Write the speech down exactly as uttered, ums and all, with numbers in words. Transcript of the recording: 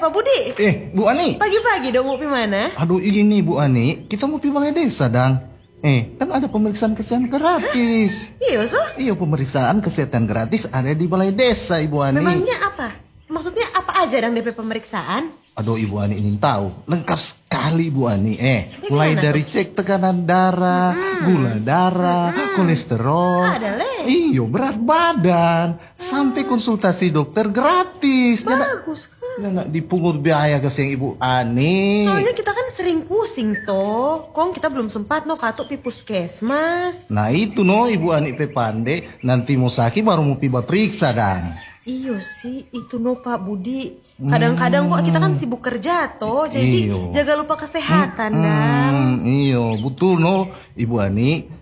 Pak Budi. Eh, Bu Ani. Pagi-pagi dong mau pi mana? Aduh ini Bu Ani, kita mau pi balai desa dang. Eh, kan ada pemeriksaan kesehatan gratis. Iya, so? Iya, pemeriksaan kesehatan gratis ada di balai desa, Ibu Ani. Memangnya apa? Maksudnya apa aja dang D P pemeriksaan? Aduh Ibu Ani ingin tahu, lengkap sekali Ibu Ani. Eh, Ini mulai gimana dari tuh? cek tekanan darah, Mm-mm. gula darah, Mm-mm. kolesterol, Ada, Le. iyo berat badan, sampai konsultasi dokter gratis. Ya, nak- Bagus kan? ya nggak dipungut biaya ke siang Ibu Ani. Soalnya kita kan sering pusing toh. Kong kita belum sempat no katuk pi puskesmas. Nah itu no Ibu Ani pe pande, nanti mau sakit baru mau piba periksa dang. Iyo sih, itu no Pak Budi. Kadang-kadang kok kita kan sibuk kerja toh, jadi Iyo. jaga lupa kesehatan dang. Hmm, iyo betul no Ibu Ani.